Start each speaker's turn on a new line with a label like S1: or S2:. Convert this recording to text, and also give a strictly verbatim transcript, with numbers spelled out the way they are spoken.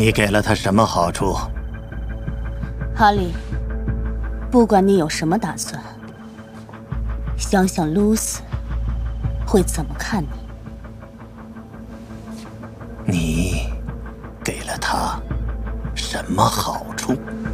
S1: 你给了他什么好处？
S2: 哈利，不管你有什么打算，想想露丝会怎么看你。
S1: 你给了他什么好处？